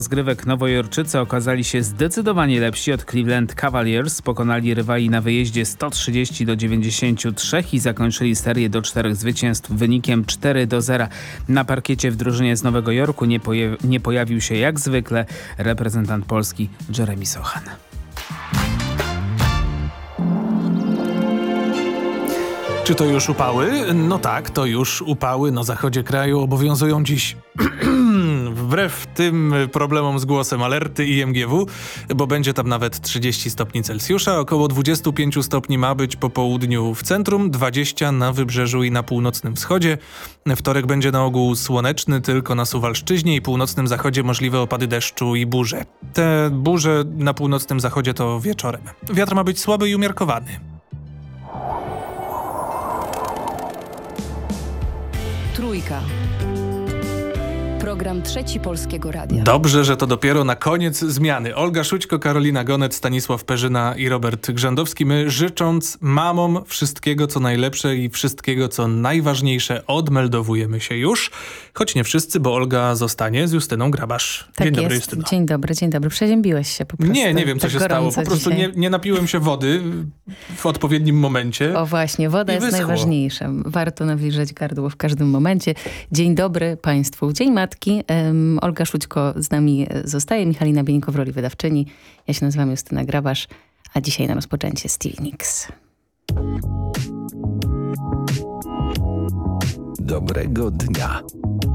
Rozgrywek Nowojorczycy okazali się zdecydowanie lepsi od Cleveland Cavaliers. Pokonali rywali na wyjeździe 130-93 i zakończyli serię do 4 zwycięstw wynikiem 4-0. Na parkiecie w drużynie z Nowego Jorku nie pojawił się jak zwykle reprezentant Polski Jeremy Sochan. Czy to już upały? No tak, to już upały na zachodzie kraju obowiązują dziś wbrew tym problemom z głosem alerty IMGW, bo będzie tam nawet 30 stopni Celsjusza, około 25 stopni ma być po południu w centrum, 20 na wybrzeżu i na północnym wschodzie. Wtorek będzie na ogół słoneczny, tylko na Suwalszczyźnie i północnym zachodzie możliwe opady deszczu i burze. Te burze na północnym zachodzie to wieczorem. Wiatr ma być słaby i umiarkowany. Trójka. Program Trzeci Polskiego Radia. Dobrze, że to dopiero na koniec zmiany. Olga Szućko, Karolina Gonet, Stanisław Perzyna i Robert Grzędowski. My życząc mamom wszystkiego co najlepsze i wszystkiego co najważniejsze odmeldowujemy się już. Choć nie wszyscy, bo Olga zostanie z Justyną Grabasz. Tak Dzień dobry, jest. Justyno. Dzień dobry. Przeziębiłeś się po prostu. Nie wiem co tak się stało. Po prostu nie napiłem się wody w odpowiednim momencie. O właśnie, woda jest najważniejsza. Warto nawilżać gardło w każdym momencie. Dzień dobry Państwu. Dzień Matki. Olga Szućko z nami zostaje, Michalina Bieńko w roli wydawczyni. Ja się nazywam Justyna Grabasz, a dzisiaj na rozpoczęcie Stevie Nicks. Dobrego dnia.